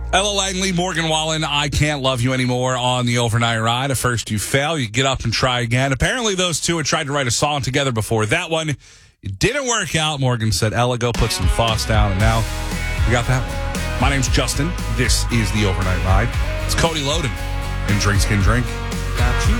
Ella Langley, Morgan Wallen, I Can't Love You Anymore on the overnight ride. At first you fail, you get up and try again. Apparently those two had tried to write a song together before. That one, it didn't work out. Morgan said, Ella, go put some thoughts down. And now we got that one. My name's Justin. This is the overnight ride. It's Cody Loden and Drinks Can Drink.